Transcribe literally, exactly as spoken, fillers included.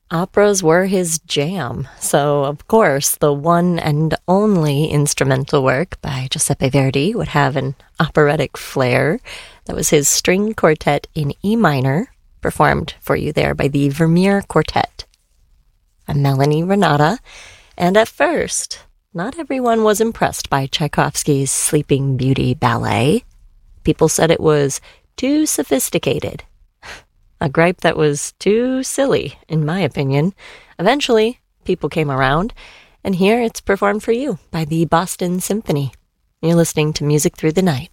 Operas were his jam, so of course the one and only instrumental work by Giuseppe Verdi would have an operatic flair. That was his string quartet in E minor, performed for you there by the Vermeer Quartet. I'm Melanie Renata, and at first, not everyone was impressed by Tchaikovsky's Sleeping Beauty ballet. People said it was too sophisticated. A gripe that was too silly, in my opinion. Eventually, people came around, and here it's performed for you by the Boston Symphony. You're listening to Music Through the Night.